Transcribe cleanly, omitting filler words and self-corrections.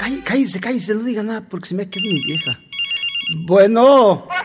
Cállese, no diga nada porque se me queda mi vieja. Bueno.